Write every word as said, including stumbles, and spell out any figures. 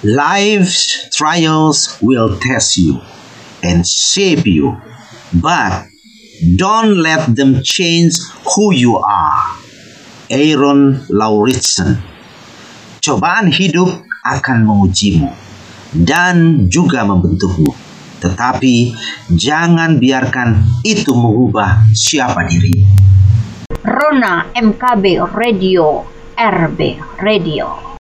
Life's trials will test you and shape you, but don't let them change who you are. Aaron Lauritsen. Cobaan hidup akan mengujimu dan juga membentukmu, tetapi jangan biarkan itu mengubah siapa dirimu. Rona M K B Radio, R B Radio.